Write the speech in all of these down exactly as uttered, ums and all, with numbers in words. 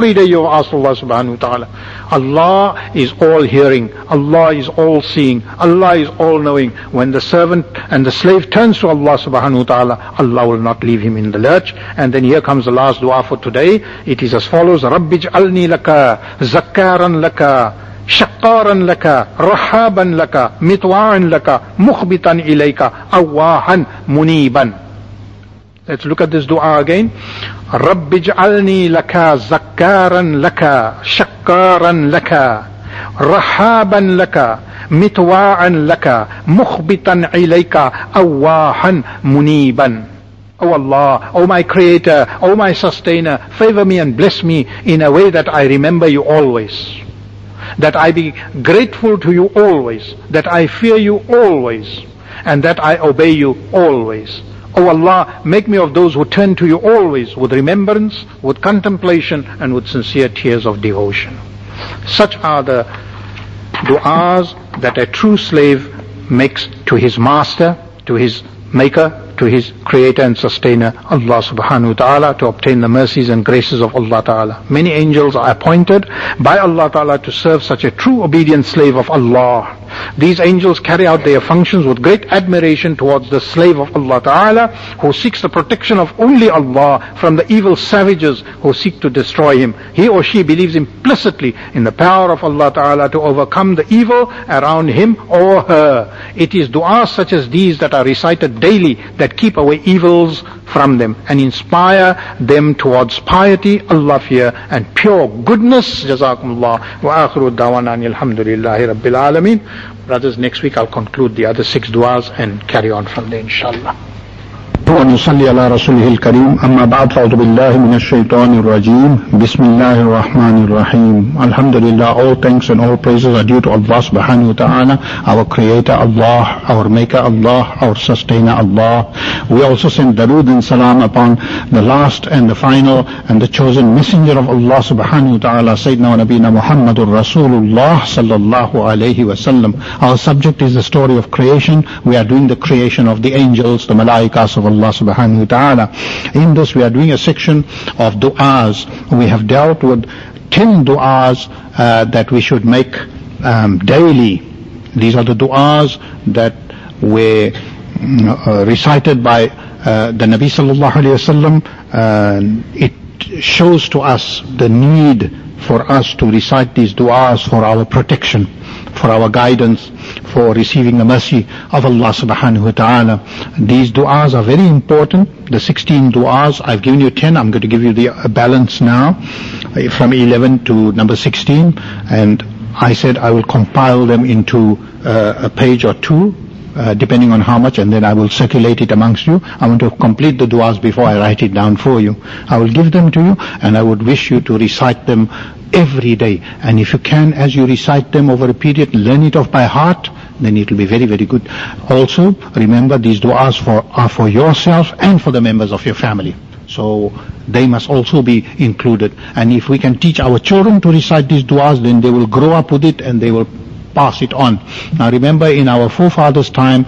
Every day you have asked Allah subhanahu wa ta'ala. Allah is all hearing. Allah is all seeing. Allah is all knowing. When the servant and the slave turns to Allah subhanahu wa ta'ala, Allah will not leave him in the lurch. And then here comes the last dua for today. It is as follows. رَبِّ اجْعَلْنِي لَكَ زَكَّارًا لَكَ شقارا لك رحابا لك مطواعا لك مخبتا إليك أواها منيبا. Let's look at this dua again. رب اجعلني لك زكارا لك شقارا لك رحابا لك مطواعا لك مخبتا إليك أواها منيبا. Oh Allah, oh my Creator, oh my Sustainer, favor me and bless me in a way that I remember you always. That I be grateful to you always, that I fear you always, and that I obey you always. O Allah, make me of those who turn to you always with remembrance, with contemplation, and with sincere tears of devotion. Such are the du'as that a true slave makes to his master, to his maker, to his creator and sustainer, Allah subhanahu wa ta'ala, to obtain the mercies and graces of Allah ta'ala. Many angels are appointed by Allah ta'ala to serve such a true obedient slave of Allah. These angels carry out their functions with great admiration towards the slave of Allah ta'ala, who seeks the protection of only Allah from the evil savages who seek to destroy him. He or she believes implicitly in the power of Allah ta'ala to overcome the evil around him or her. It is du'as such as these that are recited daily that keep away evils from them and inspire them towards piety, Allah fear, and pure goodness. Jazakumullah. Wa akhiru dawana alhamdulillahi rabbil alameen. Brothers, next week I'll conclude the other six du'as and carry on from there, inshallah. ونصلي على رسوله الكريم أما بعد فأعوذ بالله من الشيطان الرجيم بسم الله الرحمن الرحيم. Alhamdulillah, all thanks and all praises are due to Allah subhanahu wa ta'ala, our creator Allah, our maker Allah, our sustainer Allah. We also send darood and salam upon the last and the final and the chosen messenger of Allah subhanahu wa ta'ala, Sayyidina wa Nabina Muhammadur Rasulullah sallallahu alayhi wa sallam. Our subject is the story of creation. We are doing the creation of the angels, the malaikas of Allah subhanahu wa ta'ala. In this we are doing a section of du'as. We have dealt with ten du'as uh, that we should make um, daily. These are the du'as that were uh, recited by uh, the Nabi sallallahu alayhi wa sallam. Uh, it shows to us the need for us to recite these du'as for our protection, for our guidance, for receiving the mercy of Allah subhanahu wa ta'ala. These du'as are very important. The sixteen du'as, I've given you ten, I'm going to give you the balance now, from eleven to number sixteen, and I said I will compile them into uh, a page or two, Uh, depending on how much, and then I will circulate it amongst you. I want to complete the du'as before I write it down for you. I will give them to you, and I would wish you to recite them every day. And if you can, as you recite them over a period, learn it off by heart, then it will be very, very good. Also, remember these du'as for, are for yourself and for the members of your family. So they must also be included. And if we can teach our children to recite these du'as, then they will grow up with it and they will pass it on. Now remember, in our forefathers' time,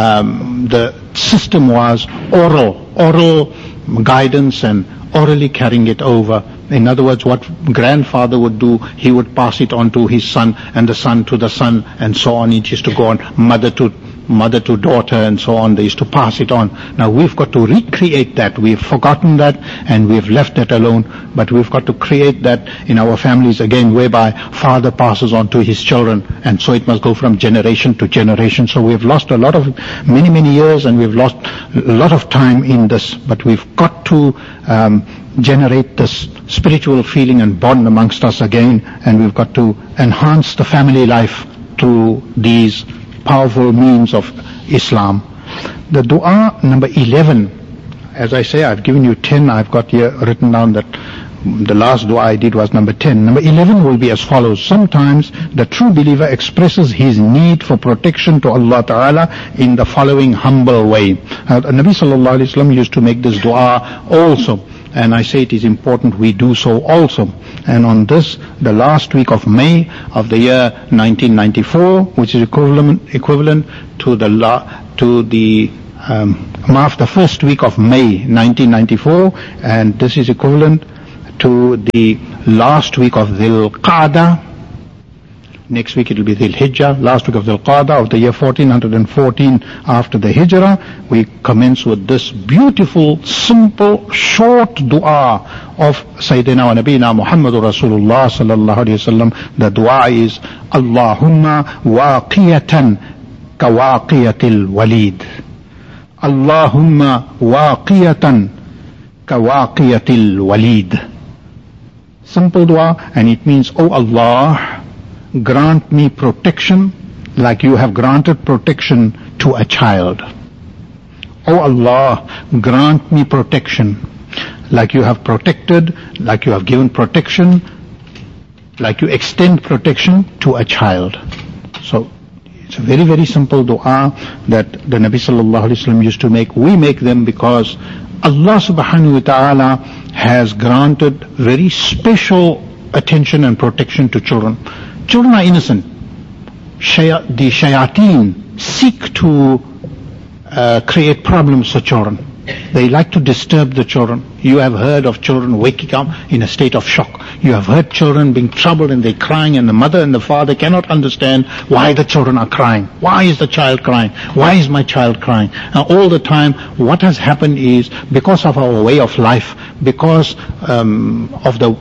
um, the system was oral, oral guidance and orally carrying it over. In other words, what grandfather would do, he would pass it on to his son, and the son to the son, and so on. It used to go on, mother to mother to daughter, and so on. They used to pass it on. Now we've got to recreate that. We've forgotten that, and we've left that alone. But we've got to create that in our families again, whereby father passes on to his children, and so it must go from generation to generation. So we've lost a lot of, many, many years, and we've lost a lot of time in this. But we've got to um, generate this spiritual feeling and bond amongst us again, and we've got to enhance the family life through these powerful means of Islam. The dua number eleven, as I say, I've given you ten. I've got here written down that the last dua I did was number ten. Number eleven will be as follows. Sometimes the true believer expresses his need for protection to Allah Ta'ala in the following humble way. Uh, Nabi Sallallahu Alaihi Wasallam used to make this dua also, and I say it is important we do so also. And on this, the last week of May of the year nineteen ninety-four, which is equivalent equivalent to the la, to the um, the first week of May nineteen ninety-four, and this is equivalent to the last week of Dhul Qa'dah. Next week it will be Dhul Hijjah, last week of Dhul Qa'dah of the year fourteen fourteen after the Hijrah. We commence with this beautiful, simple, short dua of Sayyidina wa Nabina Muhammadur Rasulullah sallallahu alayhi wa sallam. The dua is, Allahumma waqiyatan kawaqiyatil walid. Allahumma waqiyatan kawaqiyatil walid. Simple dua, and it means, Oh Allah, grant me protection like you have granted protection to a child. Oh Allah, grant me protection like you have protected, like you have given protection, like you extend protection to a child. So it's a very, very simple dua that the Nabi sallallahu alaihi wasallam used to make. We make them because Allah subhanahu wa ta'ala has granted very special attention and protection to children. Children are innocent. Shaya, the shayateen seek to uh, create problems for children. They like to disturb the children. You have heard of children waking up in a state of shock. You have heard children being troubled and they're crying, and the mother and the father cannot understand why the children are crying. Why is the child crying? Why is my child crying? And all the time, what has happened is, because of our way of life, because um, of the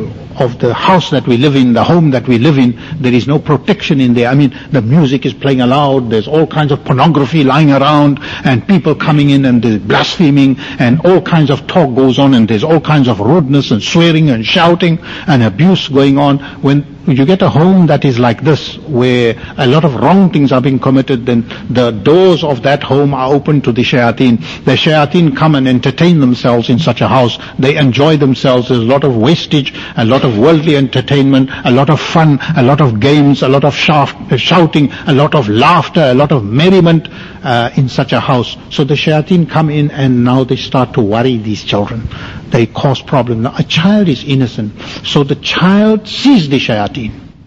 of the house that we live in, the home that we live in, there is no protection in there. I mean, the music is playing aloud, there's all kinds of pornography lying around, and people coming in and there's blaspheming, and all kinds of talk goes on, and there's all kinds of rudeness and swearing and shouting and abuse going on. When you get a home that is like this, where a lot of wrong things are being committed, then the doors of that home are open to the shayateen. The shayateen come and entertain themselves in such a house. They enjoy themselves. There's a lot of wastage, a lot of worldly entertainment, a lot of fun, a lot of games, a lot of shaft, shouting, a lot of laughter, a lot of merriment uh, in such a house. So the shayateen come in, and now they start to worry these children. They cause problems. Now a child is innocent, so the child sees the shayateen.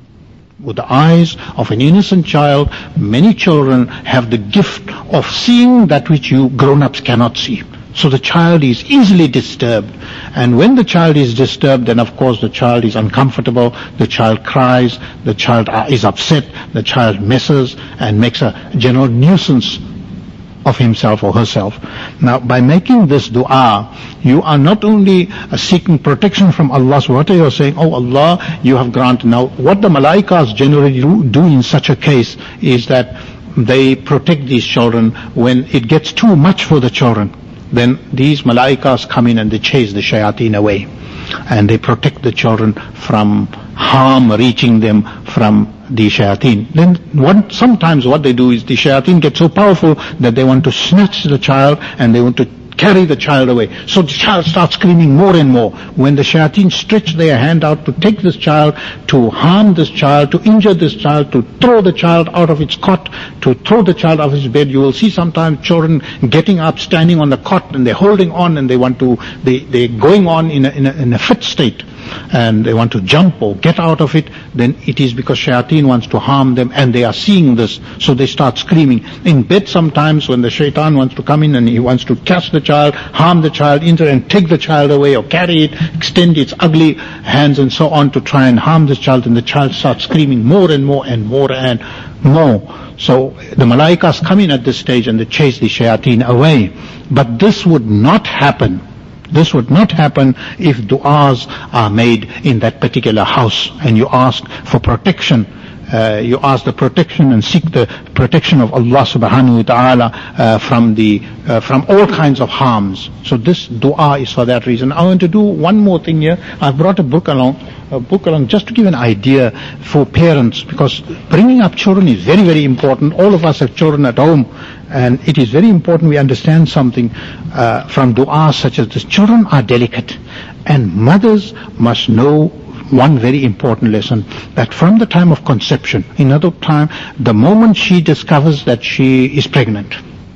With the eyes of an innocent child, many children have the gift of seeing that which you grown-ups cannot see. So the child is easily disturbed. And when the child is disturbed, then of course the child is uncomfortable, the child cries, the child is upset, the child messes and makes a general nuisance of himself or herself. Now, by making this dua, you are not only uh, seeking protection from Allah, so what are you saying? Oh Allah, you have granted. Now, what the malaikas generally do, do in such a case is that they protect these children. When it gets too much for the children, then these malaikas come in and they chase the shayateen away, and they protect the children from harm reaching them from the shayateen. Then what, sometimes what they do is the shayateen get so powerful that they want to snatch the child and they want to carry the child away. So the child starts screaming more and more. When the shayateen stretch their hand out to take this child, to harm this child, to injure this child, to throw the child out of its cot, to throw the child out of his bed, you will see sometimes children getting up, standing on the cot, and they're holding on, and they want to, they, they're going on in a, in a, in a fit state, and they want to jump or get out of it. Then it is because shayateen wants to harm them, and they are seeing this, so they start screaming. In bed sometimes, when the shaitan wants to come in and he wants to catch the child, harm the child, enter and take the child away, or carry it, extend its ugly hands and so on to try and harm this child, and the child starts screaming more and more and more and more. So the malaikas come in at this stage and they chase the shayateen away. But this would not happen. This would not happen if du'as are made in that particular house, and you ask for protection. Uh, you ask the protection and seek the protection of Allah subhanahu wa ta'ala uh, from the uh, from all kinds of harms. So this dua is for that reason. I want to do one more thing here. I've brought a book along, a book along just to give an idea for parents, because bringing up children is very, very important. All of us have children at home, and it is very important we understand something uh, from dua such as this. Children are delicate, and mothers must know one very important lesson, that from the time of conception, in other time, the moment she discovers that she is pregnant,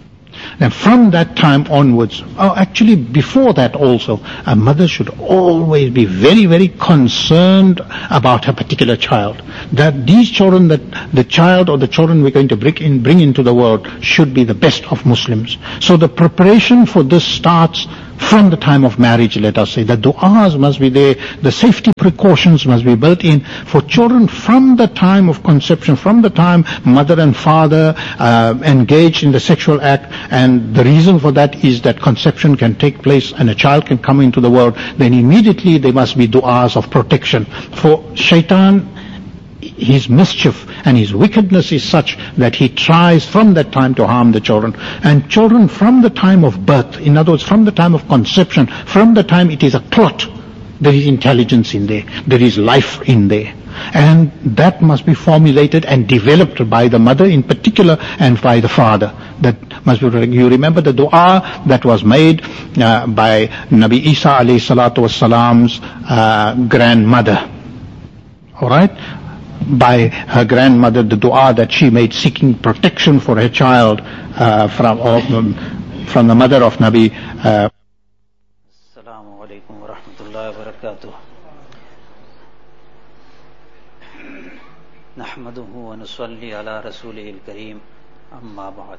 and from that time onwards, or actually before that also, a mother should always be very, very concerned about her particular child. That these children, that the child or the children we're going to bring, in, bring into the world should be the best of Muslims. So the preparation for this starts from the time of marriage, let us say. The du'as must be there, the safety precautions must be built in for children from the time of conception, from the time mother and father uh, engaged in the sexual act. And the reason for that is that conception can take place and a child can come into the world. Then immediately there must be du'as of protection. For shaitan, his mischief and his wickedness is such that he tries from that time to harm the children. And children from the time of birth, in other words, from the time of conception, from the time it is a clot, there is intelligence in there, there is life in there. And that must be formulated and developed by the mother in particular and by the father. That must be, you remember the dua that was made uh, by Nabi Isa alayhi salatu wasalam's uh, grandmother. Alright? By her grandmother, the dua that she made seeking protection for her child uh, from um, from the mother of Nabi. Uh, Assalamu alaikum wa rahmatullahi wa barakatuh. Nahmaduhu wa nusalli ala rasulihil kareem, amma ba'd.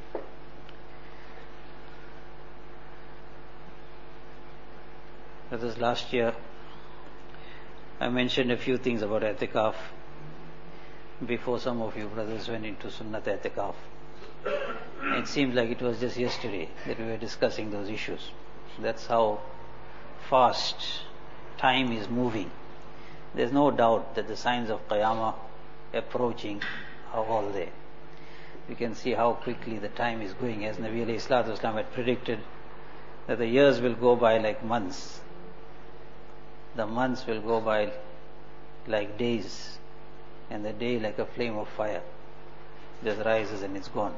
That was last year. I mentioned a few things about i'tikaf before some of you brothers went into Sunnat i'tikaf. It seems like it was just yesterday that we were discussing those issues. That's how fast time is moving. There's no doubt that the signs of Qiyamah approaching are all there. You can see how quickly the time is going, as Nabi alayhi salatu wasalam had predicted that the years will go by like months. The months will go by like days, and the day like a flame of fire. Just rises and it's gone.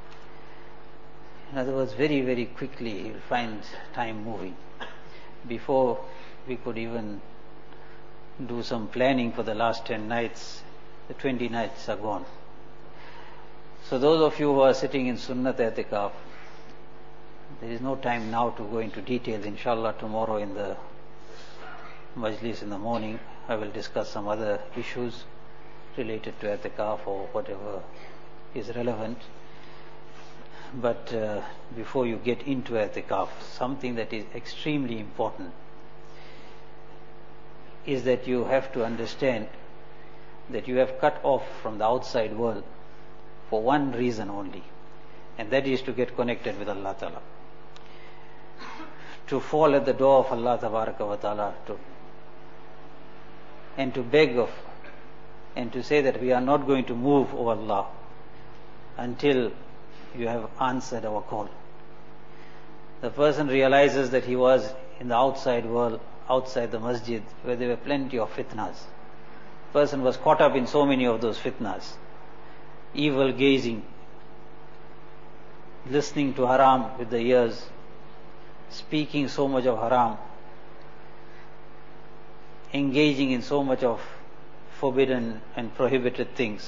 In other words, very, very quickly you'll find time moving. Before we could even do some planning for the last ten nights, the twenty nights are gone. So those of you who are sitting in Sunnat i'tikaf, there is no time now to go into details. Inshallah, tomorrow in the Majlis in the morning, I will discuss some other issues related to i'tikaf or whatever is relevant. But uh, before you get into i'tikaf, something that is extremely important is that you have to understand that you have cut off from the outside world for one reason only, and that is to get connected with Allah Ta'ala, to fall at the door of Allah Tabaraka wa Ta'ala, to and to beg of and to say that we are not going to move, O Allah, until you have answered our call. The person realizes that he was in the outside world, outside the masjid, where there were plenty of fitnas. The person was caught up in so many of those fitnas, evil gazing, listening to haram with the ears, speaking so much of haram, engaging in so much of forbidden and prohibited things.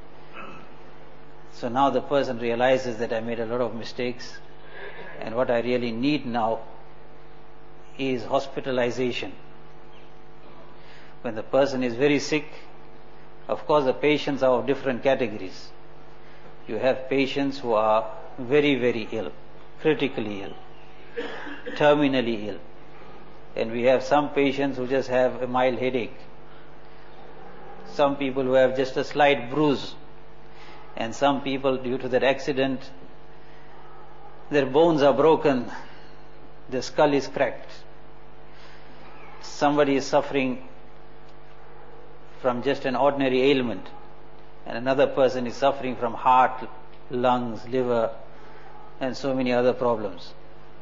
So now the person realizes that I made a lot of mistakes, and what I really need now is hospitalization. When the person is very sick, of course the patients are of different categories. You have patients who are very, very ill, critically ill, terminally ill. And we have some patients who just have a mild headache. Some people who have just a slight bruise. And some people, due to that accident, their bones are broken, their skull is cracked. Somebody is suffering from just an ordinary ailment, and another person is suffering from heart, lungs, liver, and so many other problems.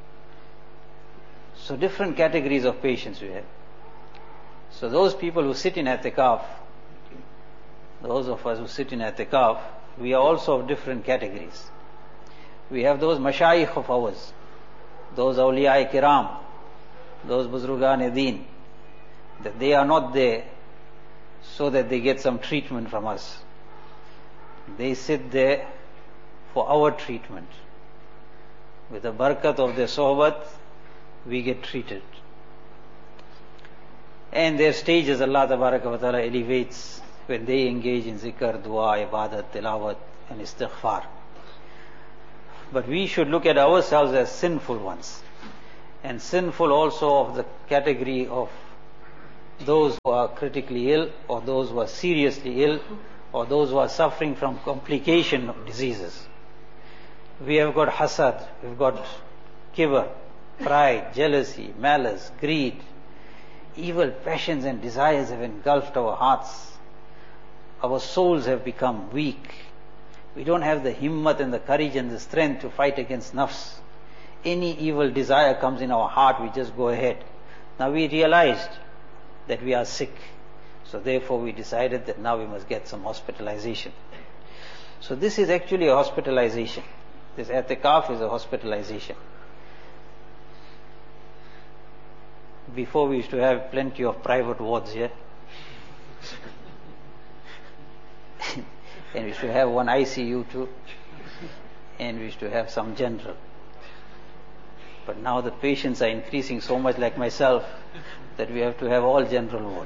So different categories of patients we have. So those people who sit in i'tikaf, those of us who sit in i'tikaf, we are also of different categories. We have those mashayikh of ours, those awliya kiram, those buzrugan deen, that they are not there so that they get some treatment from us. They sit there for our treatment. With the barakat of their sohbat, we get treated. And their stages Allah Tabaraka wa Ta'ala elevates when they engage in zikr, dua, ibadat, tilawat and istighfar. But we should look at ourselves as sinful ones. and sinful also of the category of those who are critically ill, or those who are seriously ill, or those who are suffering from complication of diseases. We have got hasad, we've got kibr, pride, jealousy, malice, greed. Evil passions and desires have engulfed our hearts. Our souls have become weak. We don't have the himmat and the courage and the strength to fight against nafs. Any evil desire comes in our heart, we just go ahead. Now we realized that we are sick. So therefore we decided that now we must get some hospitalization. So this is actually a hospitalization. This i'tikaf is a hospitalization. Before we used to have plenty of private wards here. And we used to have one I C U too. And we used to have some general. But now the patients are increasing so much, like myself, that we have to have all general ward.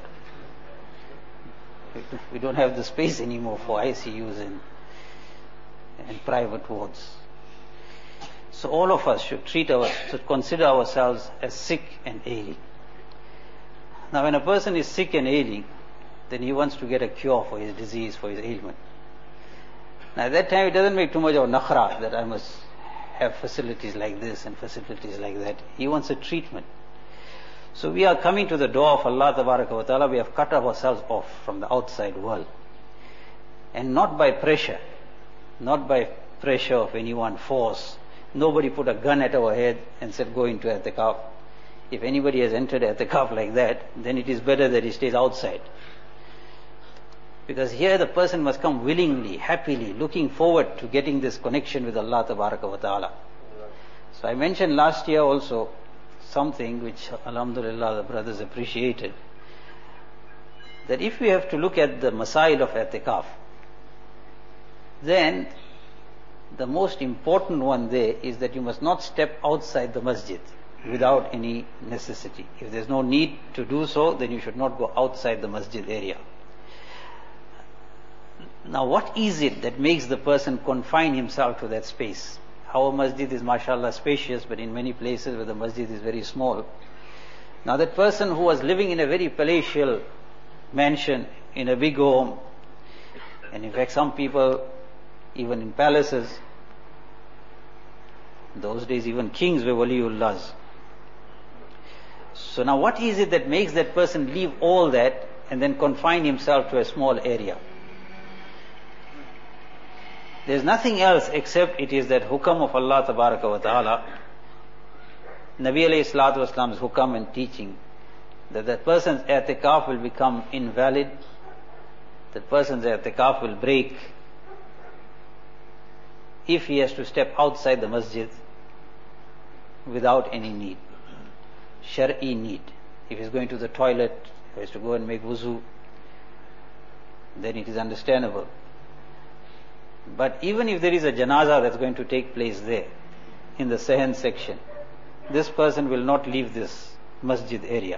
We don't have the space anymore for I C Us and, and private wards. So all of us should treat our, should consider ourselves as sick and ailing. Now when a person is sick and ailing, then he wants to get a cure for his disease, for his ailment. Now at that time it doesn't make too much of nakhra that I must have facilities like this and facilities like that. He wants a treatment. So we are coming to the door of Allah Tabaraka wa Ta'ala. We have cut ourselves off from the outside world. And not by pressure, not by pressure of anyone, force. Nobody put a gun at our head and said, go into i'tikaf. If anybody has entered i'tikaf like that, then it is better that he stays outside. Because here the person must come willingly, happily, looking forward to getting this connection with Allah Tabaraka wa Ta'ala. So I mentioned last year also something which alhamdulillah the brothers appreciated, that if we have to look at the masail of i'tikaf, then the most important one there is that you must not step outside the masjid without any necessity. If there's no need to do so, then you should not go outside the masjid area. Now what is it that makes the person confine himself to that space? Our masjid is mashallah spacious, but in many places where the masjid is very small. Now that person who was living in a very palatial mansion, in a big home, and in fact some people even in palaces, in those days even kings were waliullahs. So now what is it that makes that person leave all that and then confine himself to a small area? There's nothing else except it is that hukam of Allah Tabaraka wa Ta'ala, Nabi alayhi salatu wasalam's hukam and teaching, that that person's i'tikaf will become invalid, that person's i'tikaf will break if he has to step outside the masjid without any need, shar'i need. If he's going to the toilet, if he has to go and make wuzu, then it is understandable. But even if there is a janazah that's going to take place there, in the Sehen section, this person will not leave this masjid area.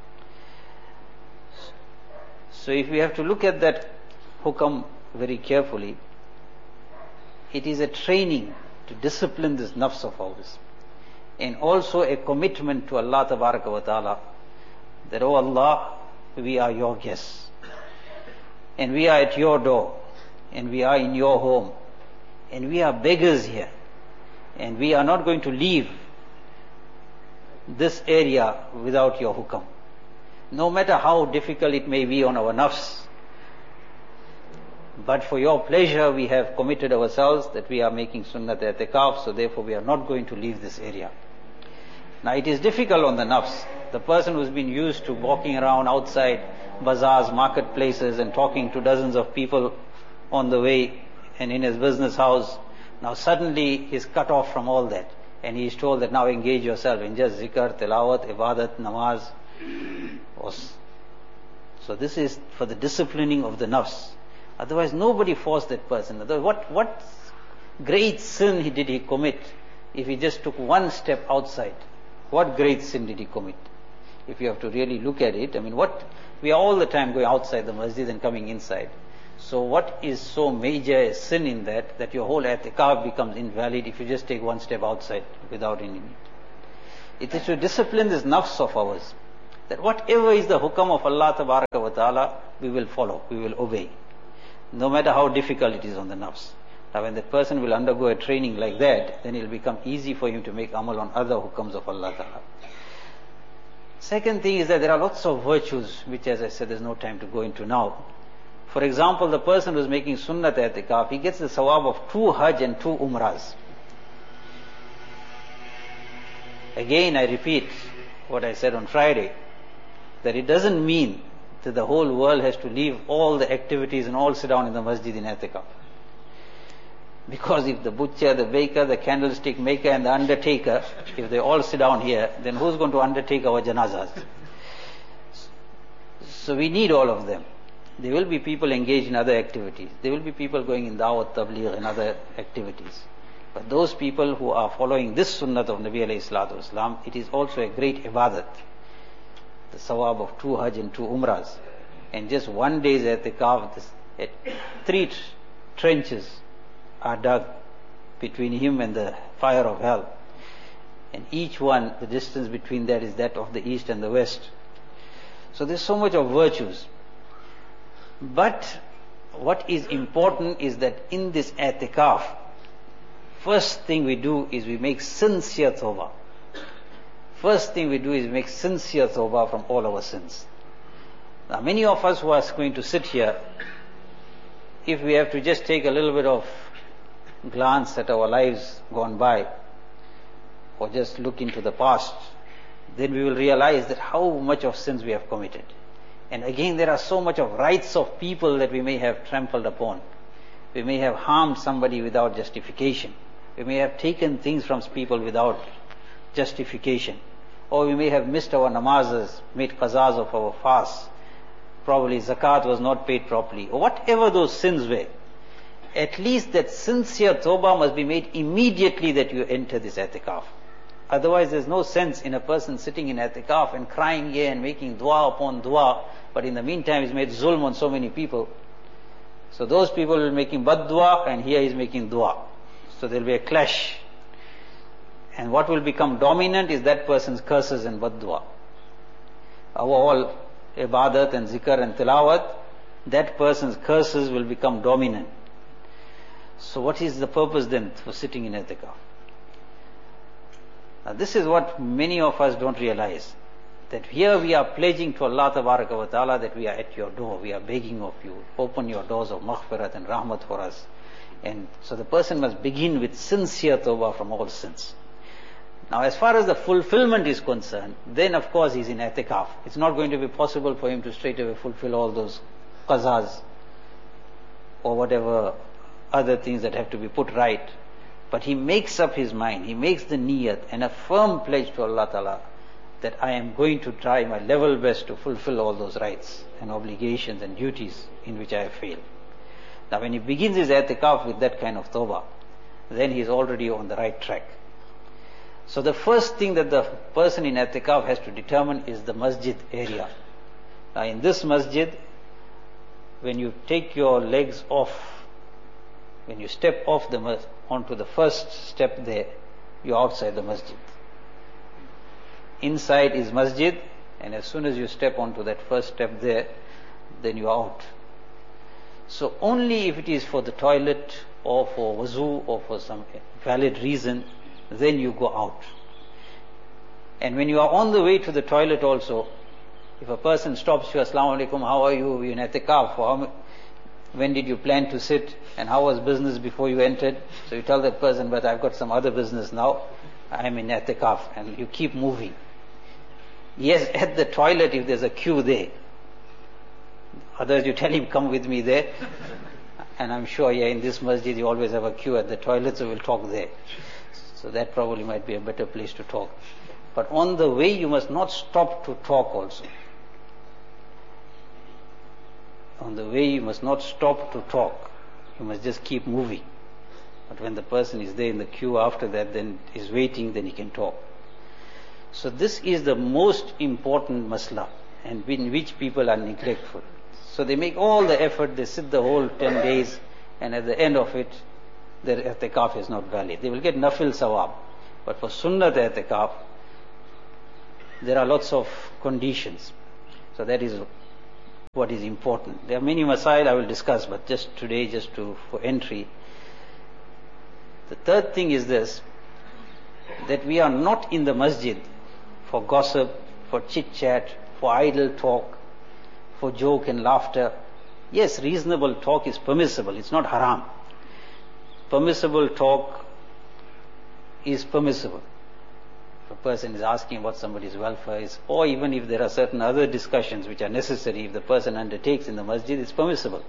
So if we have to look at that hukam very carefully, it is a training to discipline this nafs of ours, and also a commitment to Allah Tabaraka wa Ta'ala, that, oh Allah, we are your guests, and we are at your door, and we are in your home, and we are beggars here, and we are not going to leave this area without your hukam. No matter how difficult it may be on our nafs, but for your pleasure we have committed ourselves that we are making sunnat i'tikaf, so therefore we are not going to leave this area. Now it is difficult on the nafs. The person who's been used to walking around outside bazaars, marketplaces, and talking to dozens of people on the way and in his business house, now suddenly he's cut off from all that, and he is told that now engage yourself in just zikr, tilawat, ibadat, namaz. So this is for the disciplining of the nafs. Otherwise nobody forced that person. Otherwise, what, what great sin he did he commit if he just took one step outside? What great sin did he commit? If you have to really look at it, I mean, what, we are all the time going outside the masjid and coming inside. So what is so major a sin in that, that your whole i'tikaf becomes invalid if you just take one step outside without any need? It is to discipline this nafs of ours, that whatever is the hukam of Allah Tabaraka wa Ta'ala, we will follow, we will obey, no matter how difficult it is on the nafs. Now when that person will undergo a training like that, then it will become easy for him to make amal on other hukams of Allah Ta'ala. Second thing is that there are lots of virtues, which as I said, there's no time to go into now. For example, the person who is making sunnat i'tikaf, he gets the sawab of two hajj and two umrahs. Again, I repeat what I said on Friday, that it doesn't mean that the whole world has to leave all the activities and all sit down in the masjid in i'tikaf. Because if the butcher, the baker, the candlestick maker and the undertaker, if they all sit down here, then who's going to undertake our janazas? So we need all of them. There will be people engaged in other activities. There will be people going in da'wat, tabligh and other activities. But those people who are following this sunnat of Nabi alayhi salatu wasalam, it is also a great ibadat. The sawab of two hajj and two umrahs. And just one day's i'tikaf, this, at three trenches are dug between him and the fire of hell. And each one, the distance between that is that of the east and the west. So there's so much of virtues. But what is important is that in this i'tikaf, first thing we do is we make sincere tawbah. First thing we do is make sincere tawbah from all our sins. Now many of us who are going to sit here, if we have to just take a little bit of glance at our lives gone by, or just look into the past, then we will realize that how much of sins we have committed. And again, there are so much of rights of people that we may have trampled upon. We may have harmed somebody without justification. We may have taken things from people without justification. Or we may have missed our namazes, made qazas of our fasts. Probably zakat was not paid properly. Or whatever those sins were. At least that sincere tawbah must be made immediately that you enter this i'tikaf. Otherwise there's no sense in a person sitting in i'tikaf and crying here and making dua upon dua, but in the meantime he's made zulm on so many people. So those people will be making bad dua and here he's making dua. So there'll be a clash. And what will become dominant is that person's curses and bad dua. Our all ibadat and zikr and tilawat, that person's curses will become dominant. So what is the purpose then for sitting in i'tikaf? Now this is what many of us don't realize. That here we are pledging to Allah Tabaraka wa Ta'ala that we are at your door, we are begging of you, open your doors of maghfirat and rahmat for us. And so the person must begin with sincere tawbah from all sins. Now as far as the fulfillment is concerned, then of course he's in i'tikaf. It's not going to be possible for him to straight away fulfill all those qazas or whatever other things that have to be put right. But he makes up his mind, he makes the niyat and a firm pledge to Allah Ta'ala that I am going to try my level best to fulfill all those rights and obligations and duties in which I have failed. Now when he begins his i'tikaf with that kind of tawbah, then he is already on the right track. So the first thing that the person in i'tikaf has to determine is the masjid area. Now in this masjid, when you take your legs off, when you step off the masjid, onto the first step there, you're outside the masjid. Inside is masjid, and as soon as you step onto that first step there, then you're out. So only if it is for the toilet or for wuzu or for some valid reason, then you go out. And when you are on the way to the toilet also, if a person stops you, Assalamu alaikum, how are you? You're in i'tikaf. For how many, when did you plan to sit? And how was business before you entered? So you tell that person, but I've got some other business now. I'm in i'tikaf. And you keep moving. Yes, at the toilet if there's a queue there. Others you tell him, come with me there. And I'm sure, yeah, in this masjid you always have a queue at the toilet, so we'll talk there. So that probably might be a better place to talk. But on the way you must not stop to talk also. On the way you must not stop to talk. You must just keep moving. But when the person is there in the queue after that, then is waiting, then he can talk. So this is the most important masla, and in which people are neglectful. So they make all the effort, they sit the whole ten days, and at the end of it, their i'tikaf is not valid. They will get nafil sawab. But for sunnat i'tikaf, there are lots of conditions. So that is what is important. There are many masail I will discuss, but just today, just to for entry. The third thing is this, that we are not in the masjid for gossip, for chit-chat, for idle talk, for joke and laughter. Yes, reasonable talk is permissible, it's not haram. Permissible talk is permissible. If a person is asking what somebody's welfare is, or even if there are certain other discussions which are necessary, if the person undertakes in the masjid, it's permissible.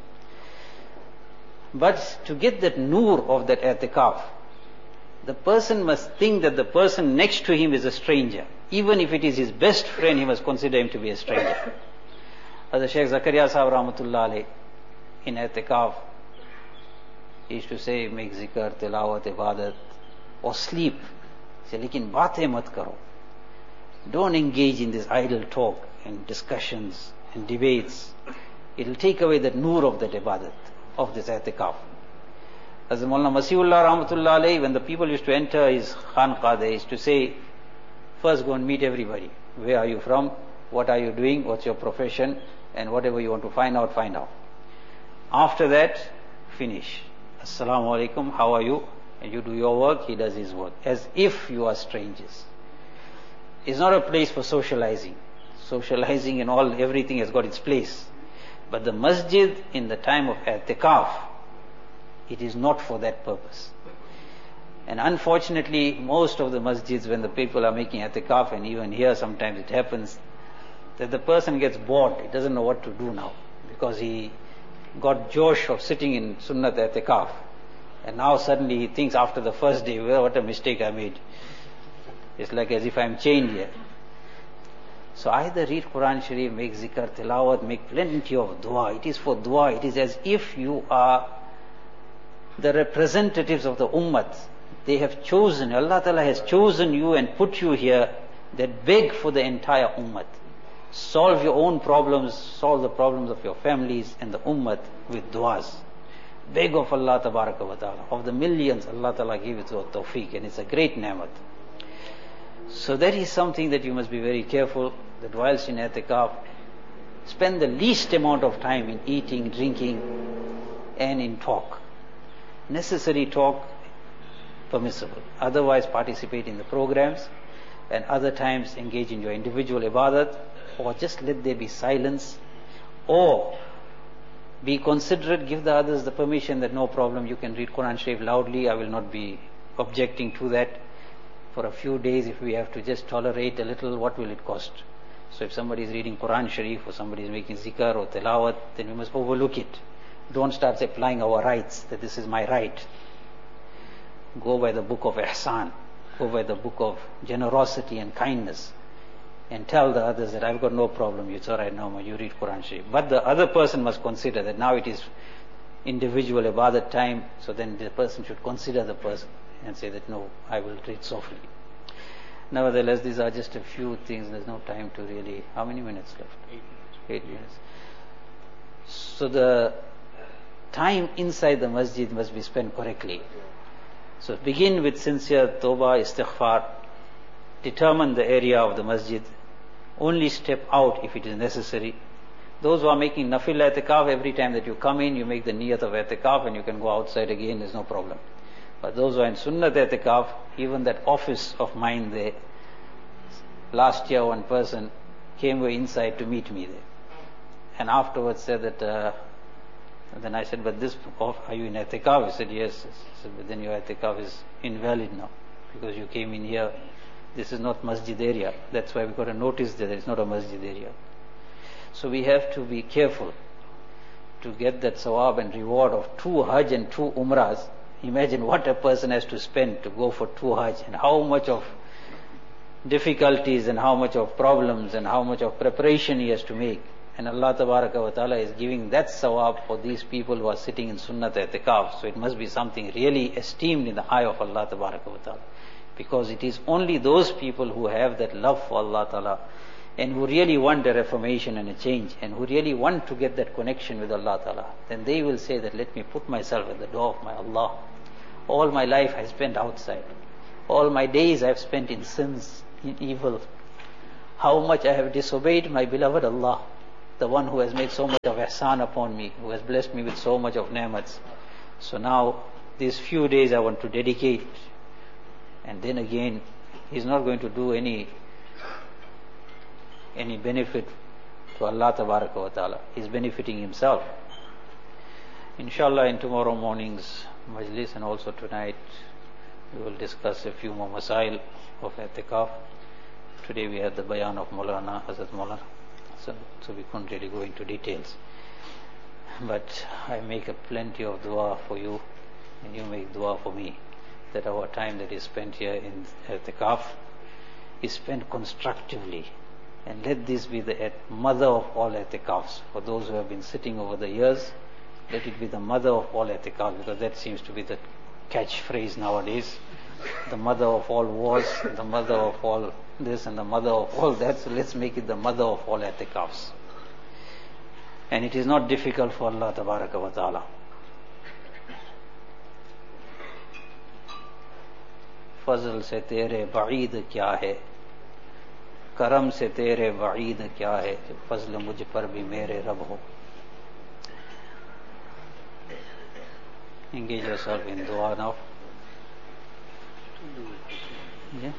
But to get that noor of that i'tikaf, the person must think that the person next to him is a stranger. Even if it is his best friend, he must consider him to be a stranger. As the Shaykh Zakaria Sahib Rahmatullah alayh, in i'tikaf, he used to say, make zikr, tilawat, ibadat, or sleep. He said, lekin baatein mat karo. Don't engage in this idle talk and discussions and debates. It will take away that noor of that ibadat, of this i'tikaf. As the Maulana Masihullah Rahmatullah alayhi, when the people used to enter his khanqah, they used to say, first go and meet everybody. Where are you from? What are you doing? What's your profession? And whatever you want to find out, find out. After that, finish. Assalamu alaikum, how are you? And you do your work, he does his work. As if you are strangers. It's not a place for socializing. Socializing and all, everything has got its place. But the masjid in the time of i'tikaf, it is not for that purpose. And unfortunately, most of the masjids, when the people are making i'tikaf, and even here sometimes it happens, that the person gets bored, he doesn't know what to do now, because he got josh of sitting in sunnat i'tikaf, and now suddenly he thinks after the first day, well, what a mistake I made. It's like as if I'm chained here. So either read Quran Sharif, make zikr, tilawat, make plenty of dua. It is for dua. It is as if you are the representatives of the ummah. They have chosen, Allah Ta'ala has chosen you and put you here, that beg for the entire ummah. Solve your own problems, solve the problems of your families and the ummah with duas. Beg of Allah Tabaraka wa Ta'ala. Of the millions, Allah Ta'ala gave it to tawfiq, and it's a great ni'mat. So that is something that you must be very careful, that whilst in i'tikaf, spend the least amount of time in eating, drinking, and in talk. Necessary talk, permissible. Otherwise, participate in the programs, and other times engage in your individual ibadat, or just let there be silence, or be considerate, give the others the permission that no problem, you can read Quran Sharif loudly, I will not be objecting to that. For a few days, if we have to just tolerate a little, what will it cost? So if somebody is reading Quran Sharif, or somebody is making zikr or tilawat, then we must overlook it. Don't start applying our rights, that this is my right. Go by the book of ihsan, go by the book of generosity and kindness, and tell the others that I've got no problem, it's alright now, you read Quran Sharif. But the other person must consider that now it is individual ibadat time, so then the person should consider the person and say that no, I will read softly. Nevertheless, these are just a few things, there's no time to really, how many minutes left? Eight minutes. Eight minutes. So the time inside the masjid must be spent correctly. So begin with sincere tawbah, istighfar, determine the area of the masjid, only step out if it is necessary. Those who are making nafil i'tikaf, every time that you come in, you make the niyat of i'tikaf and you can go outside again, there's no problem. But those who are in sunnat i'tikaf, even that office of mine there, last year one person came inside to meet me there, and afterwards said that, uh, then I said, but this, are you in i'tikaf? He said, yes. I said, but then your i'tikaf is invalid now, because you came in here, this is not masjid area, that's why we got a notice that it's not a masjid area. So we have to be careful to get that sawab and reward of two hajj and two umrahs. Imagine what a person has to spend to go for two hajj, and how much of difficulties and how much of problems and how much of preparation he has to make. And Allah Tabaraka wa Ta'ala is giving that sawab for these people who are sitting in sunnat i'tikaf. So it must be something really esteemed in the eye of Allah Tabaraka wa Ta'ala. Because it is only those people who have that love for Allah Ta'ala, and who really want a reformation and a change, and who really want to get that connection with Allah Ta'ala, then they will say that let me put myself at the door of my Allah. All my life I spent outside. All my days I have spent in sins, in evil. how much I have disobeyed my beloved Allah, the one who has made so much of ihsan upon me, who has blessed me with so much of ni'mats. So now, these few days I want to dedicate, and then again, He's not going to do any any benefit to Allah Tabaraka wa Ta'ala. He's benefiting Himself. Inshallah, in tomorrow morning's majlis and also tonight, we will discuss a few more masail of i'tikaf. Today we had the bayan of Maulana Hazrat Maulana, so, so we couldn't really go into details. But I make a plenty of dua for you, and you make dua for me, that our time that is spent here in i'tikaf is spent constructively. And let this be the mother of all i'tikafs. For those who have been sitting over the years, let it be the mother of all i'tikaf, because that seems to be the catchphrase nowadays. The mother of all wars, the mother of all this and the mother of all that. So let's make it the mother of all i'tikafs. And it is not difficult for Allah Tabaraka wa Ta'ala. फजल से तेरे बईद क्या है, करम से तेरे वईद क्या है, जो फजल मुझ पर भी मेरे रब हो. Engage yourself in dua now. Yeah?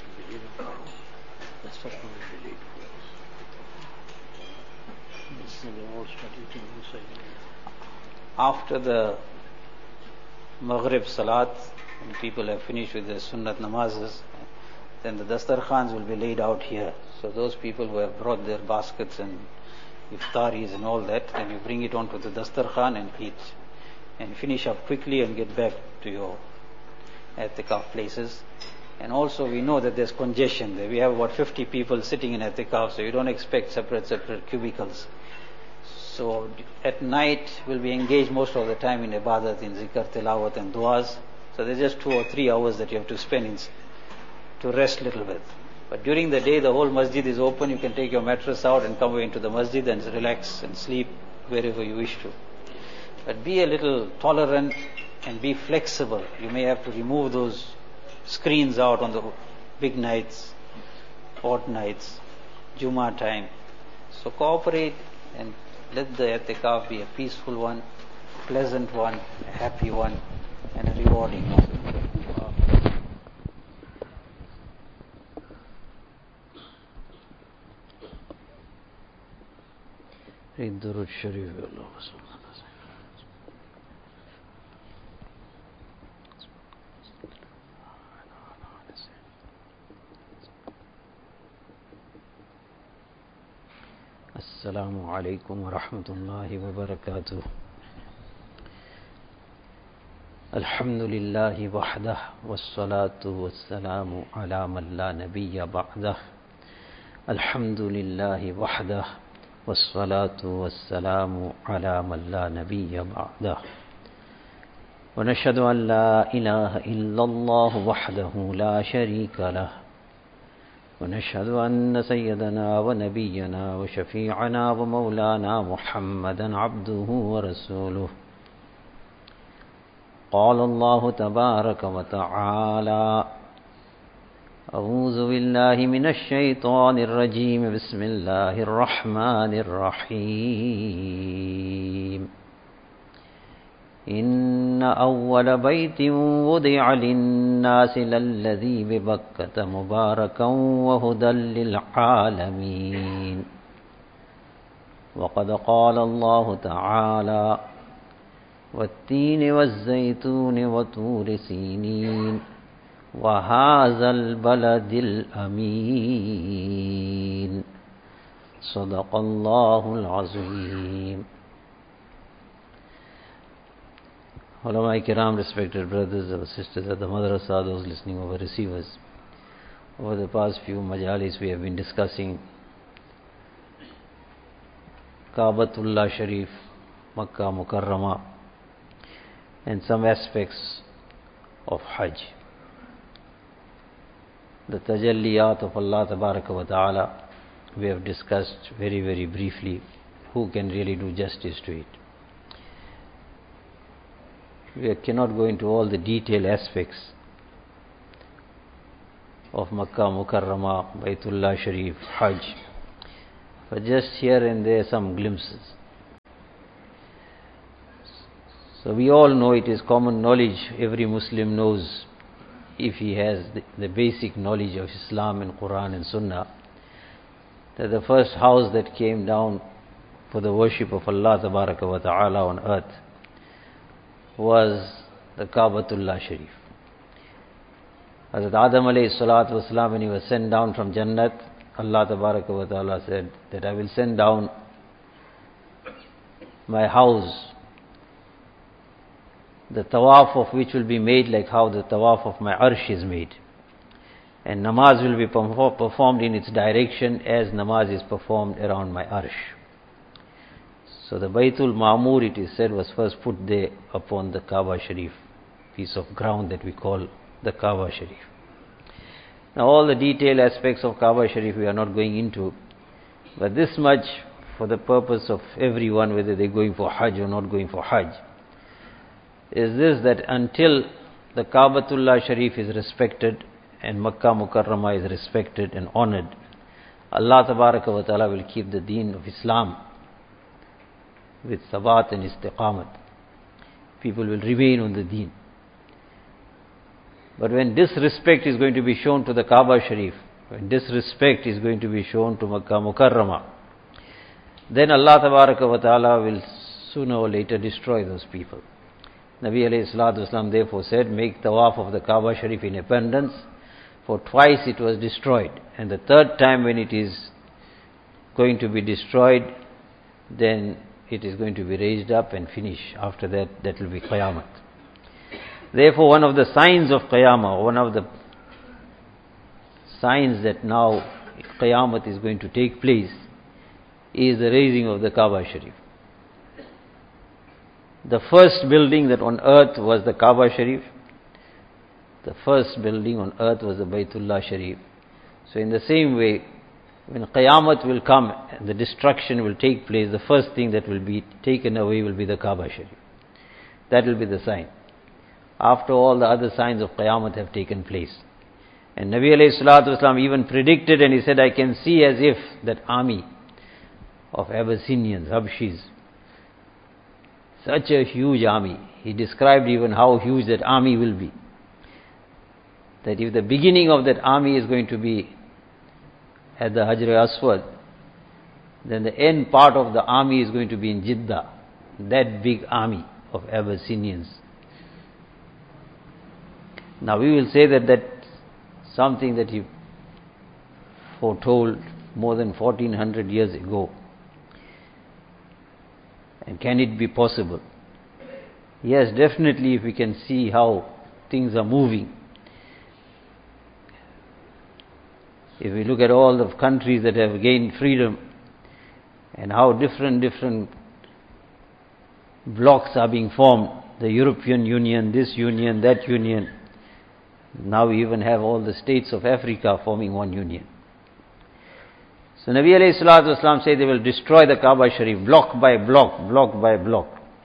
After the Maghrib Salat, when people have finished with their Sunnat namazes, then the dastarkhans will be laid out here. So those people who have brought their baskets and iftaris and all that, then you bring it onto the dastarkhan and eat. And finish up quickly and get back to your i'tikaf places. And also we know that there's congestion there. We have about fifty people sitting in i'tikaf, so you don't expect separate, separate cubicles. So at night we'll be engaged most of the time in ibadat, in zikr, tilawat and du'as. So there's just two or three hours that you have to spend in, to rest a little bit. But during the day the whole masjid is open. You can take your mattress out and come away into the masjid and relax and sleep wherever you wish to. But be a little tolerant and be flexible. You may have to remove those screens out on the big nights, odd nights, Jummah time. So cooperate and let the i'tikaf be a peaceful one, pleasant one, a happy one, and a rewarding one. Read Durud Sharif. السلام عليكم ورحمة الله وبركاته. الحمد لله وحده والصلاة والسلام على من لا نبي بعده. الحمد لله وحده والصلاة والسلام على من لا نبي بعده. ونشهد أن لا إله إلا الله وحده لا شريك له. ونشهد أن سيدنا ونبينا وشفيعنا ومولانا محمدا عبده ورسوله. قال الله تبارك وتعالى: أعوذ بالله من الشيطان الرجيم، بسم الله الرحمن الرحيم. إن أول بيت وضع للناس للذي ببكة مباركا وهدى للعالمين. وقد قال الله تعالى: والتين والزيتون وطور سينين وهذا البلد الأمين. صدق الله العظيم. Ulama Kiram, respected brothers and sisters at the madrasa, those listening over receivers. Over the past few majalis we have been discussing Kaabatullah Sharif, Makkah Mukarramah, and some aspects of Hajj. The Tajalliyat of Allah Tabaraka wa Ta'ala we have discussed very very briefly. Who can really do justice to it? We cannot go into all the detailed aspects, of Makkah Mukarramah, Baytullah Sharif, Hajj. But just here and there some glimpses. So we all know, it is common knowledge, every Muslim knows, if he has the, the basic knowledge of Islam and Quran and Sunnah, that the first house that came down for the worship of Allah Tabaraka wa Ta'ala on earth was the Kaabatullah Sharif. Hazrat Adam alayhi salatu wasalam, when he was sent down from Jannat, Allah Tabaraka wa Ta'ala said that I will send down my house, the tawaf of which will be made like how the tawaf of my arsh is made. And namaz will be performed in its direction as namaz is performed around my arsh. So the Baytul Ma'mur, it is said, was first put there upon the Kaaba Sharif, piece of ground that we call the Kaaba Sharif. Now all the detailed aspects of Kaaba Sharif we are not going into, but this much for the purpose of everyone, whether they're going for Hajj or not going for Hajj, is this, that until the Kaabatullah Sharif is respected and Makkah Mukarramah is respected and honored, Allah Tabaraka wa Ta'ala will keep the deen of Islam with sabat and istiqamat. People will remain on the deen. But when disrespect is going to be shown to the Kaaba Sharif, when disrespect is going to be shown to Makkah Mukarramah, then Allah Tabaraka wa Ta'ala will sooner or later destroy those people. Nabi alayhi salatu wasalam therefore said, make tawaf of the Kaaba Sharif in abundance, for twice it was destroyed. And the third time when it is going to be destroyed, then it is going to be raised up and finish. After that, that will be Qiyamah. Therefore, one of the signs of Qiyamah, one of the signs that now Qiyamah is going to take place, is the raising of the Kaaba Sharif. The first building that on earth was the Kaaba Sharif. The first building on earth was the Baytullah Sharif. So in the same way, when Qiyamah will come and the destruction will take place, the first thing that will be taken away will be the Kaaba Sharif. That will be the sign. After all the other signs of Qiyamah have taken place. And Nabi alayhi salatu wasalam even predicted, and he said, I can see as if that army of Abyssinians, Habshis, such a huge army. He described even how huge that army will be. That if the beginning of that army is going to be at the Hajr Aswad, then the end part of the army is going to be in Jeddah. That big army of Abyssinians. Now we will say that that's something that he foretold more than fourteen hundred years ago. And can it be possible? Yes, definitely, if we can see how things are moving. If we look at all the countries that have gained freedom and how different, different blocks are being formed, the European Union, this union, that union. Now we even have all the states of Africa forming one union. So Nabi alayhi salatu wasalam said they will destroy the Kaaba Sharif block by block, block by block.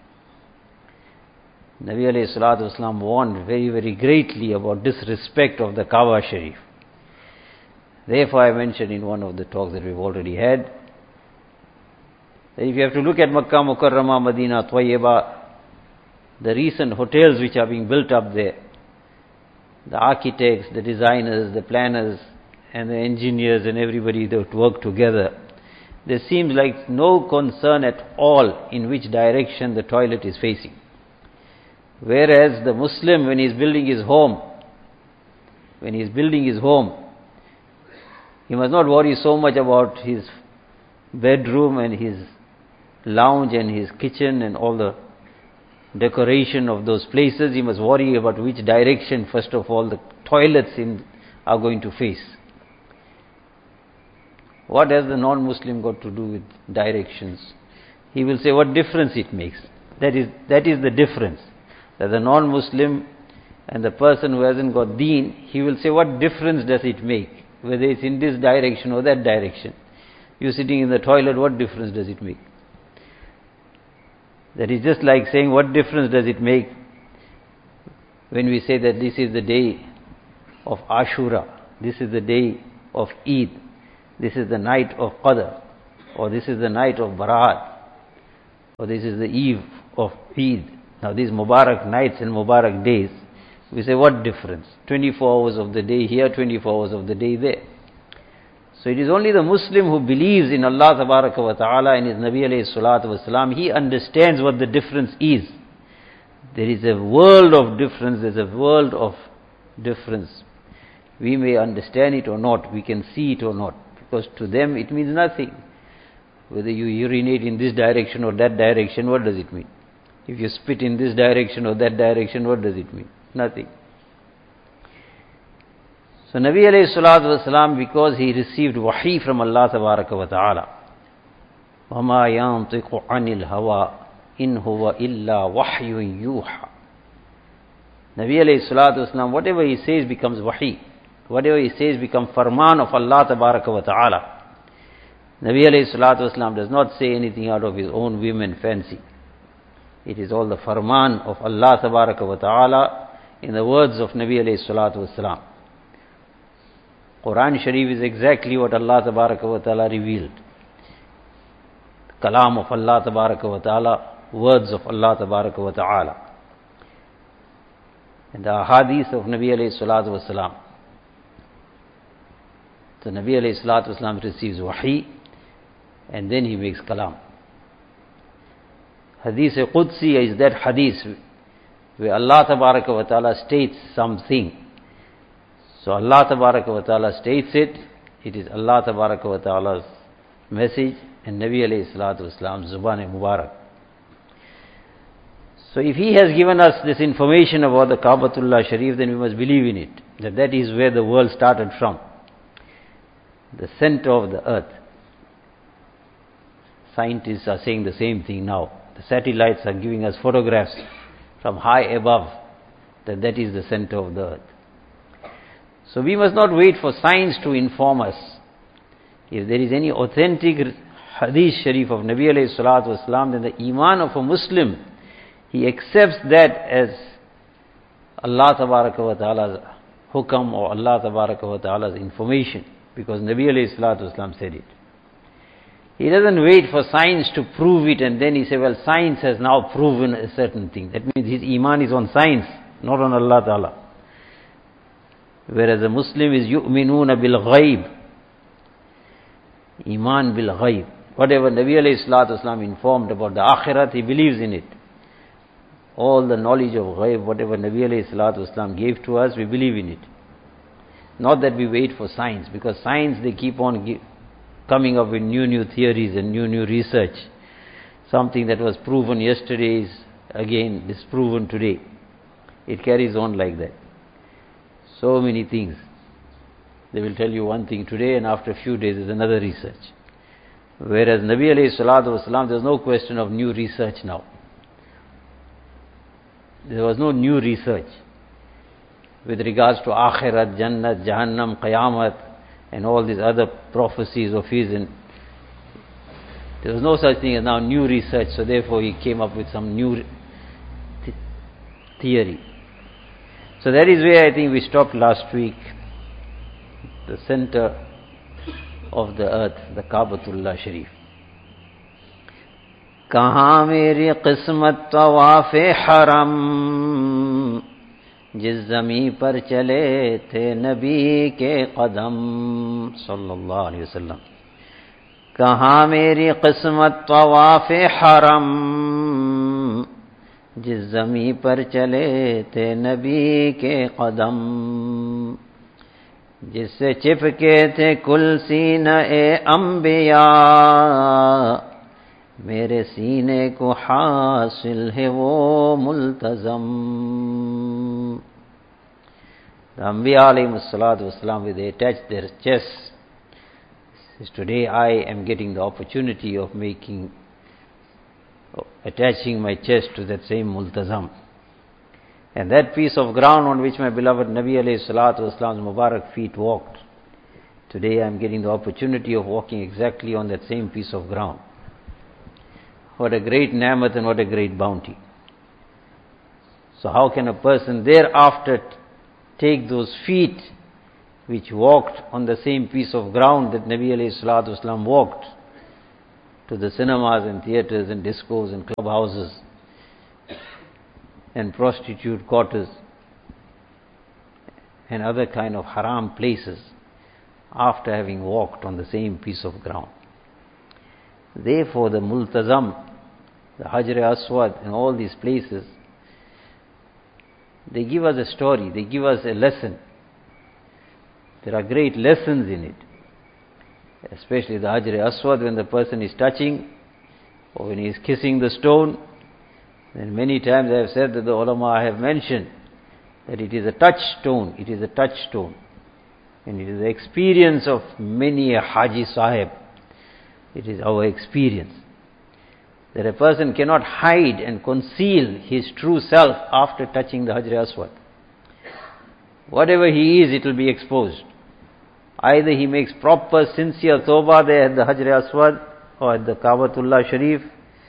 Nabi alayhi salatu wasalam warned very, very greatly about disrespect of the Kaaba Sharif. Therefore I mentioned in one of the talks that we've already had, that if you have to look at Makkah Mukarramah, Medina, Tayyibah, the recent hotels which are being built up there, the architects, the designers, the planners, and the engineers and everybody that work together, there seems like no concern at all in which direction the toilet is facing. Whereas the Muslim, when he is building his home, when he is building his home, he must not worry so much about his bedroom and his lounge and his kitchen and all the decoration of those places. He must worry about which direction, first of all, the toilets in are going to face. What has the non-Muslim got to do with directions? He will say, what difference it makes? That is, that is the difference. That the non-Muslim and the person who hasn't got deen, he will say, what difference does it make? Whether it's in this direction or that direction. You sitting in the toilet, what difference does it make? That is just like saying, what difference does it make when we say that this is the day of Ashura, this is the day of Eid, this is the night of Qadr, or this is the night of Baraat, or this is the eve of Eid. Now these Mubarak nights and Mubarak days, we say what difference? twenty-four hours of the day here, twenty-four hours of the day there. So it is only the Muslim who believes in Allah Tabaraka wa Ta'ala and His Nabi alayhi salatu wa salam, he understands what the difference is. There is a world of difference, there is a world of difference. We may understand it or not, we can see it or not, because to them it means nothing. Whether you urinate in this direction or that direction, what does it mean? If you spit in this direction or that direction, what does it mean? Nothing. So Nabi alayhi salatu wasalam, because he received wahi from Allah Tabaraka wa Ta'ala, وَمَا يَنْطِقُ عَنِ الْهَوَىٰ إِنْ هُوَ إِلَّا وَحْيٌ يُوحَىٰ. Nabi alayhi salatu wasalam, whatever he says becomes wahi. Whatever he says becomes farman of Allah Tabaraka wa Ta'ala. Nabi alayhi salatu wasalam does not say anything out of his own whim and fancy. It is all the farman of Allah Tabaraka wa Ta'ala in the words of Nabi alayhi salatu wasalam. Quran Sharif is exactly what Allah Tabaraka wa Ta'ala revealed. Kalam of Allah Tabaraka wa Ta'ala, words of Allah Tabaraka wa Ta'ala. And the ahadith of Nabi alayhi salatu wasalam. So Nabi alayhi salatu wasalam receives wahi and then he makes kalam. Hadith Qudsi is that hadith where Allah Tabaraka wa Ta'ala states something. So Allah Tabaraka wa Ta'ala states it, it is Allah Tabaraka wa Ta'ala's message and Nabi alayhi salatu wasalam's Zuban Mubarak. So if he has given us this information about the Kaabatullah Sharif, then we must believe in it, that that is where the world started from, the center of the earth. Scientists are saying the same thing now. The satellites are giving us photographs from high above, that that is the center of the earth. So we must not wait for science to inform us. If there is any authentic hadith sharif of Nabi alayhi salatu wasalam, then the iman of a Muslim, he accepts that as Allah Tabaraka wa Ta'ala's hukam or Allah Tabaraka wa Ta'ala's information, because Nabi alayhi salatu wasalam said it. He doesn't wait for science to prove it and then he says, well, science has now proven a certain thing. That means his iman is on science, not on Allah Ta'ala. Whereas a Muslim is yu'minuna bil ghaib. Iman bil ghaib. Whatever Nabi alayhi salatu wasalam informed about the akhirat, he believes in it. All the knowledge of ghaib, whatever Nabi alayhi salatu wasalam gave to us, we believe in it. Not that we wait for science, because science, they keep on give, coming up with new, new theories and new, new research. Something that was proven yesterday is again disproven today. It carries on like that. So many things. They will tell you one thing today and after a few days is another research. Whereas Nabi alayhi salatu wasalam, there was no question of new research now. There was no new research with regards to Akhirat, Jannat, Jahannam, Qayamat and all these other prophecies of his. And there was no such thing as now new research, so therefore he came up with some new th- theory. So that is where I think we stopped last week. The center of the earth, the Kaabatullah Sharif. कहाँ मेरी किस्मत तवाफ़े हरम, जिस ज़मीं पर चले थे नबी के कदम सल्लल्लाहु अलैहि वसल्लम. कहाँ मेरी किस्मत तवाफ़े हरम, जिस ज़मीं पर चले थे नबी के कदम, जिससे चिपके थे कुल सीने अंबिया, मेरे सीने को हासिल है वो मुल्तज़म. The Anbiya alayhi salatu wasalam, when they attach their chests, says, today I am getting the opportunity of making, attaching my chest to that same multazam. And that piece of ground on which my beloved Nabi alayhi salatu wasalam's Mubarak feet walked, today I am getting the opportunity of walking exactly on that same piece of ground. What a great ni'mat and what a great bounty. So how can a person thereafter take those feet which walked on the same piece of ground that Nabi alayhi salatu wasalam walked, to the cinemas and theatres and discos and clubhouses and prostitute quarters and other kind of haram places, after having walked on the same piece of ground. Therefore the Multazam, the Hajar Aswad and all these places, they give us a story, they give us a lesson. There are great lessons in it. Especially the Hajar Aswad, when the person is touching or when he is kissing the stone, then many times I have said that the ulama have mentioned that it is a touch stone, it is a touch stone. And it is the experience of many a Haji Sahib. It is our experience that a person cannot hide and conceal his true self after touching the Hajar Aswad. Whatever he is, it will be exposed. Either he makes proper, sincere tawbah there at the Hajar Aswad or at the Kaabatullah Sharif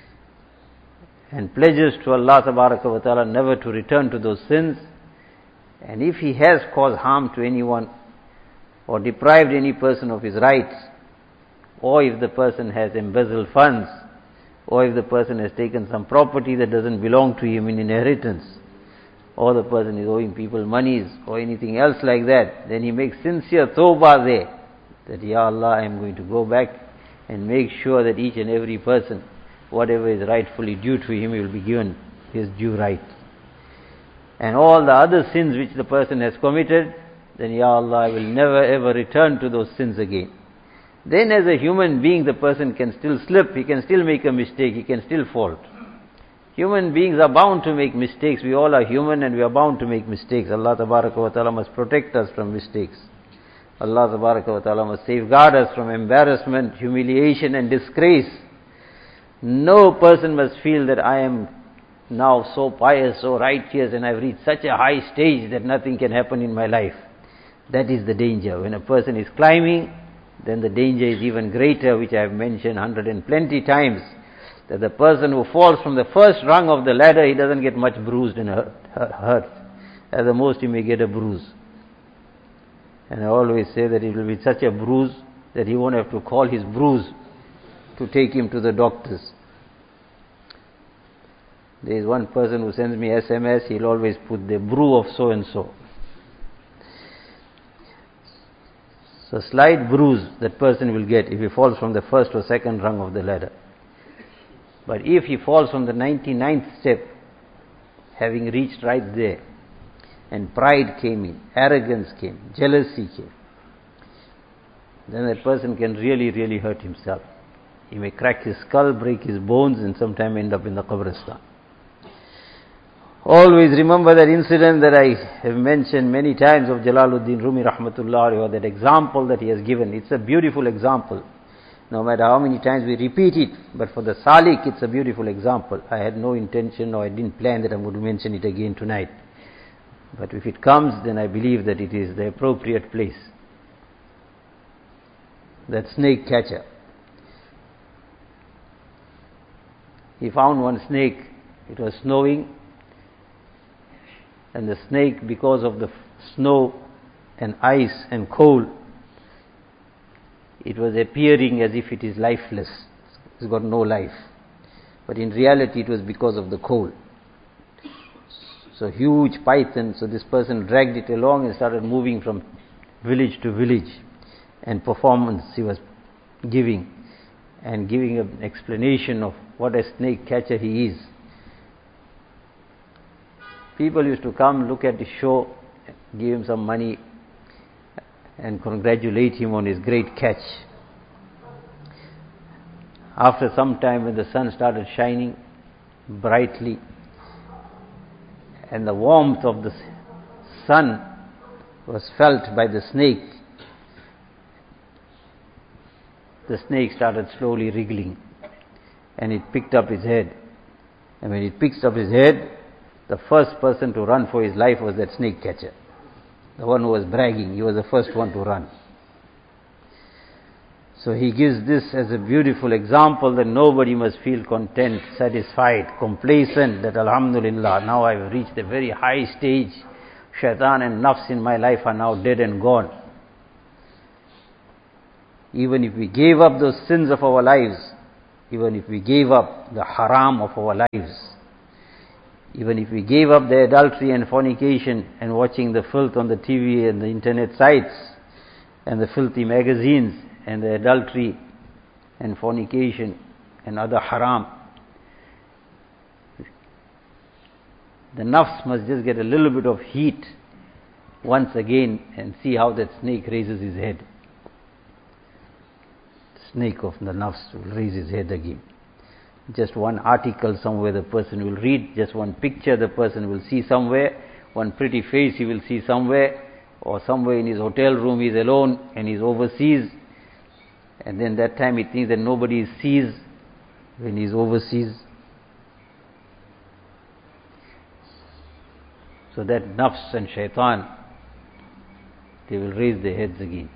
and pledges to Allah Tabaraka wa Ta'ala never to return to those sins. And if he has caused harm to anyone or deprived any person of his rights, or if the person has embezzled funds, or if the person has taken some property that doesn't belong to him in inheritance, or the person is owing people monies or anything else like that, then he makes sincere tawbah there, that Ya Allah, I am going to go back and make sure that each and every person, whatever is rightfully due to him, he will be given his due right. And all the other sins which the person has committed, then Ya Allah, I will never ever return to those sins again. Then as a human being, the person can still slip, he can still make a mistake, he can still fault. Human beings are bound to make mistakes. We all are human and we are bound to make mistakes. Allah Tabaraka wa Ta'ala must protect us from mistakes. Allah Tabaraka wa Ta'ala must safeguard us from embarrassment, humiliation and disgrace. No person must feel that I am now so pious, so righteous, and I've reached such a high stage that nothing can happen in my life. That is the danger. When a person is climbing, then the danger is even greater, which I have mentioned hundred and plenty times, that the person who falls from the first rung of the ladder, he doesn't get much bruised and hurt. hurt. At the most he may get a bruise. And I always say that it will be such a bruise that he won't have to call his bruise to take him to the doctors. There is one person who sends me S M S, he'll always put the brew of so and so. So slight bruise that person will get if he falls from the first or second rung of the ladder. But if he falls from the ninety-ninth step, having reached right there, and pride came in, arrogance came, jealousy came, then that person can really, really hurt himself. He may crack his skull, break his bones, and sometime end up in the Qabristan. Always remember that incident that I have mentioned many times of Jalaluddin Rumi rahmatullah alayhi, or that example that he has given. It's a beautiful example. No matter how many times we repeat it, but for the Salik it's a beautiful example. I had no intention or I didn't plan that I would mention it again tonight. But if it comes, then I believe that it is the appropriate place. That snake catcher. He found one snake. It was snowing. And the snake, because of the snow and ice and cold, it was appearing as if it is lifeless. It's got no life. But in reality it was because of the cold. So huge python, so this person dragged it along and started moving from village to village. And performance he was giving. And giving an explanation of what a snake catcher he is. People used to come, look at the show, give him some money and congratulate him on his great catch. After some time, when the sun started shining brightly and the warmth of the sun was felt by the snake, the snake started slowly wriggling and it picked up his head. And when it picks up his head, the first person to run for his life was that snake catcher. The one who was bragging, he was the first one to run. So he gives this as a beautiful example that nobody must feel content, satisfied, complacent, that Alhamdulillah, now I have reached a very high stage. Shaitan and nafs in my life are now dead and gone. even if we gave up those sins of our lives, even if we gave up the haram of our lives, even if we gave up the adultery and fornication and watching the filth on the T V and the internet sites and the filthy magazines and the adultery and fornication and other haram, the nafs must just get a little bit of heat once again and see how that snake raises his head. The snake of the nafs will raise his head again. Just one article somewhere the person will read, just one picture the person will see somewhere, one pretty face he will see somewhere, or somewhere in his hotel room he is alone and he is overseas, and then that time he thinks that nobody sees when he is overseas. So that nafs and shaitan, they will raise their heads again.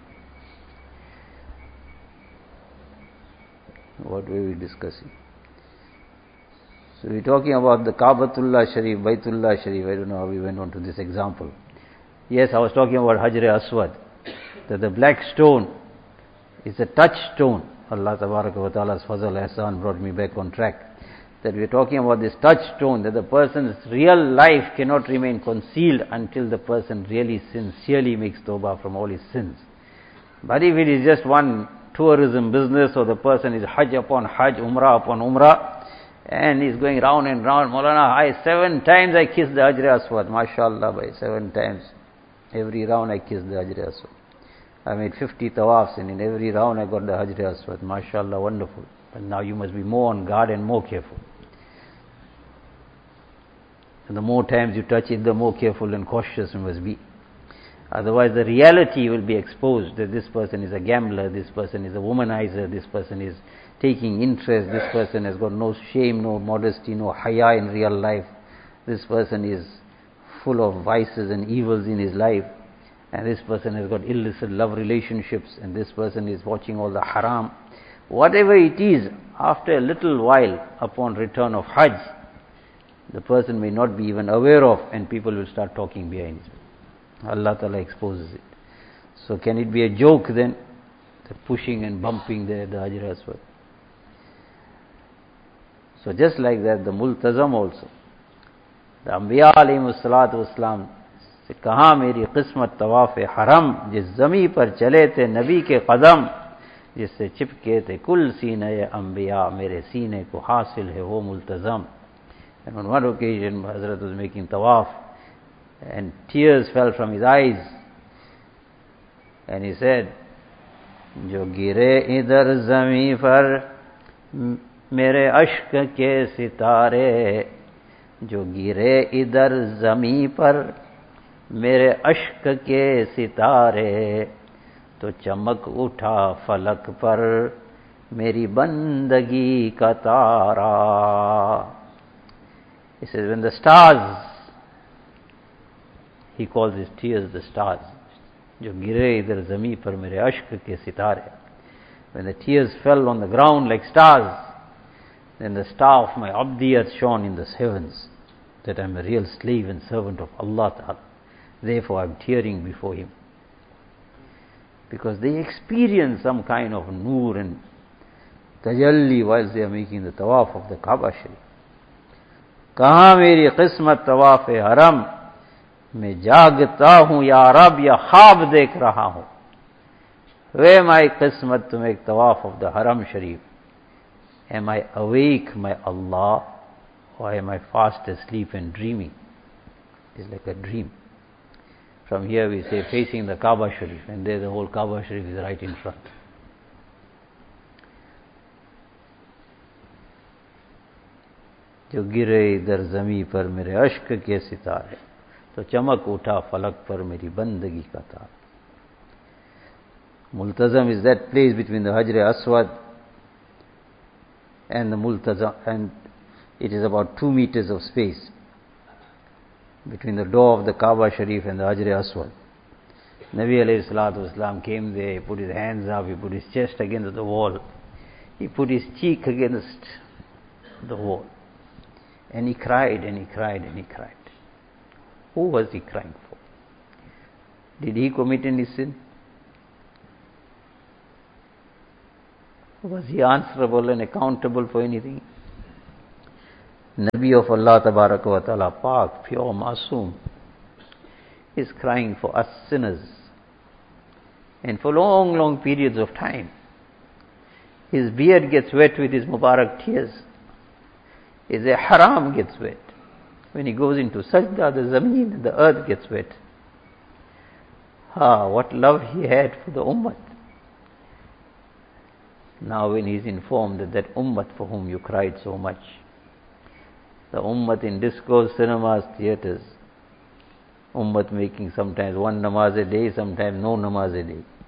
What were we discussing? So we're talking about the Kaabatullah Sharif, Baitullah Sharif. I don't know how we went on to this example. Yes, I was talking about Hajar Aswad, that the black stone is a touchstone. Allah Tabaraka wa Ta'ala's Fazal Ahsan brought me back on track. That we're talking about this touchstone, that the person's real life cannot remain concealed until the person really sincerely makes tawbah from all his sins. But if it is just one tourism business, or the person is Hajj upon Hajj, Umrah upon Umrah, and he's going round and round, Maulana, I seven times I kissed the Hajar Aswad, mashallah, by seven times. Every round I kissed the Hajar Aswad. I made fifty tawafs, and in every round I got the Hajar Aswad, mashallah, wonderful. But now you must be more on guard and more careful. And the more times you touch it, the more careful and cautious you must be. Otherwise the reality will be exposed, that this person is a gambler, this person is a womanizer, this person is taking interest, this person has got no shame, no modesty, no haya in real life, this person is full of vices and evils in his life, and this person has got illicit love relationships, and this person is watching all the haram. Whatever it is, after a little while, upon return of Hajj, the person may not be even aware of, and people will start talking behind his back. Allah Ta'ala exposes it. So can it be a joke then, the pushing and bumping there, the Hajar Aswad? So just like that, the Multazam also. The Anbiya alayhi salatu wassalam se kaha meri qismat tawaf haram, jis zami par chale the Nabi ke qadam, jisse chipke the kul sine Anbiya, mere sine ko hasil hai wo Multazam. And on one occasion, Hazrat was making tawaf, and tears fell from his eyes, and he said, Jo gire idhar zami par mere ashk ke sitare, Jo gire idhar zami par mere ashk ke sitare, to chamak utha falak par meri bandagi ka tara. He says, when the stars, he calls his tears the stars. Jo gire idhar zami par mere ashk ke sitare. When the tears fell on the ground like stars, then the star of my abdiyat shone in the heavens, that I am a real slave and servant of Allah Ta'ala. Therefore I am tearing before Him. Because they experience some kind of noor and tajalli whilst they are making the tawaf of the Kaaba Sharif. Kaha meri qismat tawaf haram, मैं जागता हूँ या रब या ख्वाब देख रहा हूँ. Where my qismat to make tawaf of the Haram Sharif? Am I awake, my Allah, or am I fast asleep and dreaming? It's like a dream. From here we say facing the Kaaba Sharif, and there the whole Kaaba Sharif is right in front. जो गिरे इधर ज़मीं पर मेरे अश्क के सितारे, तो चमक उठा फलक पर मेरी बंदगी का तारा. Multazam is that place between the Hajar Aswad and the Multazam, and it is about two meters of space between the door of the Kaaba Sharif and the Hajar Aswad. Nabi alayhi salatu wasalam came there, he put his hands up, he put his chest against the wall, he put his cheek against the wall, and he cried and he cried and he cried. Who was he crying for? Did he commit any sin? Was he answerable and accountable for anything? Nabi of Allah Tabaraka wa Ta'ala, Pak, pure, Masoom, is crying for us sinners. And for long, long periods of time. His beard gets wet with his Mubarak tears. His haram gets wet. When he goes into sajda, the zameen, the earth gets wet. Ah, what love he had for the ummah. Now when he is informed that that ummah for whom you cried so much, the ummah in discos, cinemas, theatres, ummah making sometimes one namaz a day, sometimes no namaz a day,